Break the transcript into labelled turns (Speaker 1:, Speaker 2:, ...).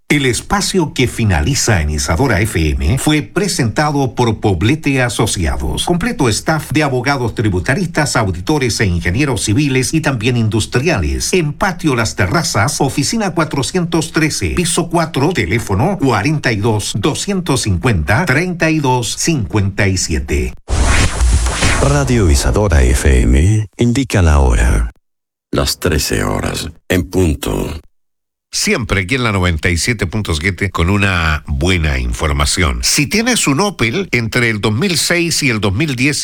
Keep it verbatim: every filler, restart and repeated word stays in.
Speaker 1: El espacio que finaliza en Isadora F M fue presentado por Poblete Asociados, completo staff de abogados tributaristas, auditores e ingenieros civiles y también industriales. En Patio Las Terrazas, oficina cuatrocientos trece, piso cuatro, teléfono cuarenta y dos, doscientos cincuenta, treinta y dos cincuenta y siete.
Speaker 2: Radio Isadora F M indica la hora. Las trece horas, en punto.
Speaker 1: Siempre aquí en la noventa y siete punto siete con una buena información. Si tienes un Opel entre el dos mil seis y el dos mil diez,